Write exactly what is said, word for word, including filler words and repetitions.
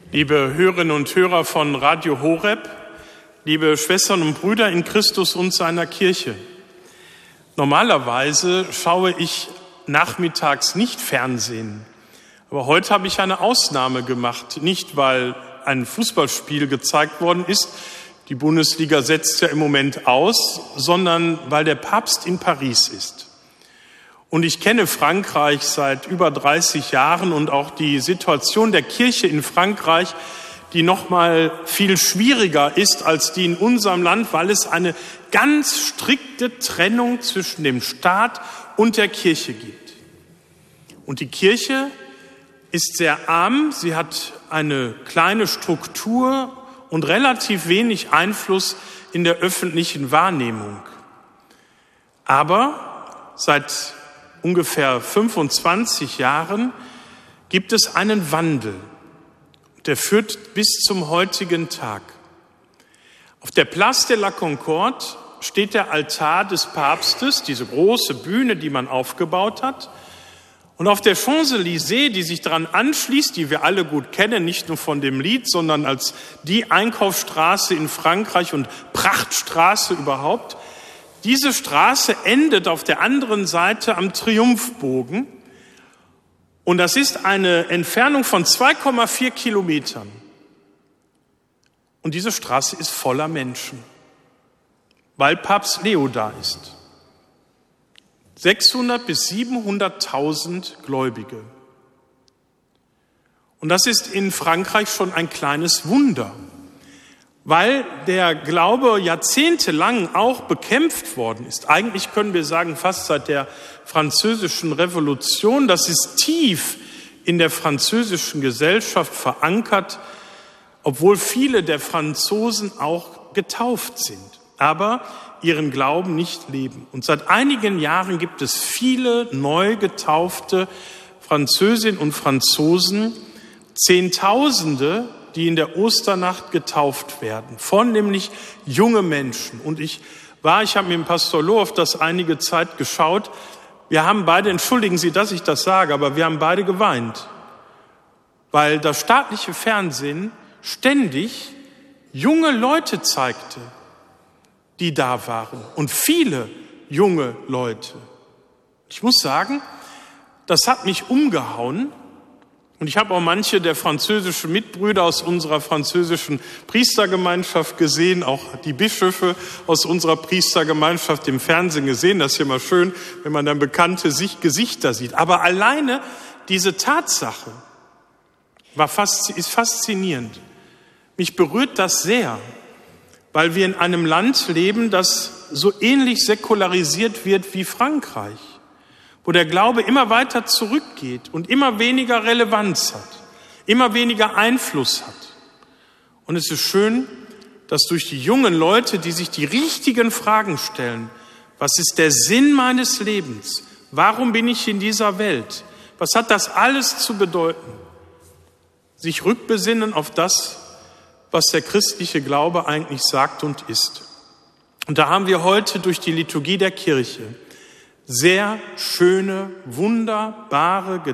Liebe Hörerinnen und Hörer von Radio Horeb, liebe Schwestern und Brüder in Christus und seiner Kirche. Normalerweise schaue ich nachmittags nicht Fernsehen, aber heute habe ich eine Ausnahme gemacht. Nicht, weil ein Fußballspiel gezeigt worden ist, die Bundesliga setzt ja im Moment aus, sondern weil der Papst in Paris ist. Und ich kenne Frankreich seit über dreißig Jahren und auch die Situation der Kirche in Frankreich, die noch mal viel schwieriger ist als die in unserem Land, weil es eine ganz strikte Trennung zwischen dem Staat und der Kirche gibt. Und die Kirche ist sehr arm, sie hat eine kleine Struktur und relativ wenig Einfluss in der öffentlichen Wahrnehmung. Aber seit ungefähr fünfundzwanzig Jahren gibt es einen Wandel. Der führt bis zum heutigen Tag. Auf der Place de la Concorde steht der Altar des Papstes, diese große Bühne, die man aufgebaut hat. Und auf der Champs-Élysées, die sich daran anschließt, die wir alle gut kennen, nicht nur von dem Lied, sondern als die Einkaufsstraße in Frankreich und Prachtstraße überhaupt, diese Straße endet auf der anderen Seite am Triumphbogen. Und das ist eine Entfernung von zwei Komma vier Kilometern. Und diese Straße ist voller Menschen, weil Papst Leo da ist. sechshundert bis siebenhunderttausend Gläubige. Und das ist in Frankreich schon ein kleines Wunder, weil der Glaube jahrzehntelang auch bekämpft worden ist. Eigentlich können wir sagen, fast seit der Französischen Revolution. Das ist tief in der französischen Gesellschaft verankert, obwohl viele der Franzosen auch getauft sind, aber ihren Glauben nicht leben. Und seit einigen Jahren gibt es viele neu getaufte Französinnen und Franzosen, Zehntausende, die in der Osternacht getauft werden, vornehmlich junge Menschen. Und ich war, ich habe mit dem Pastor Loh auf das einige Zeit geschaut. Wir haben beide, entschuldigen Sie, dass ich das sage, aber wir haben beide geweint, weil das staatliche Fernsehen ständig junge Leute zeigte, die da waren, und viele junge Leute. Ich muss sagen, das hat mich umgehauen. Und ich habe auch manche der französischen Mitbrüder aus unserer französischen Priestergemeinschaft gesehen, auch die Bischöfe aus unserer Priestergemeinschaft im Fernsehen gesehen. Das ist ja immer schön, wenn man dann bekannte Gesichter sieht. Aber alleine diese Tatsache war fast, ist faszinierend. Mich berührt das sehr, weil wir in einem Land leben, das so ähnlich säkularisiert wird wie Frankreich, wo der Glaube immer weiter zurückgeht und immer weniger Relevanz hat, immer weniger Einfluss hat. Und es ist schön, dass durch die jungen Leute, die sich die richtigen Fragen stellen, was ist der Sinn meines Lebens? Warum bin ich in dieser Welt? Was hat das alles zu bedeuten? Sich rückbesinnen auf das, was der christliche Glaube eigentlich sagt und ist. Und da haben wir heute durch die Liturgie der Kirche sehr schöne, wunderbare